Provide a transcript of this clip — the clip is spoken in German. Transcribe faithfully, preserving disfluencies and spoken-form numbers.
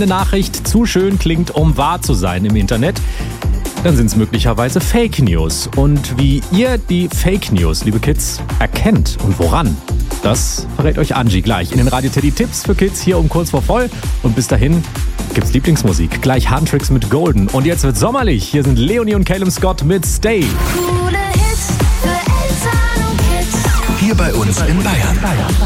eine Nachricht zu schön klingt, um wahr zu sein im Internet, dann sind es möglicherweise Fake News. Und wie ihr die Fake News, liebe Kids, erkennt und woran, das verrät euch Angie gleich in den Radio Teddy Tipps für Kids hier um kurz vor voll. Und bis dahin gibt's Lieblingsmusik. Gleich Handtricks mit Golden. Und jetzt wird sommerlich. Hier sind Leonie und Caleb Scott mit Stay. Coole Hits für Eltern und Kids. Hier bei uns in Bayern.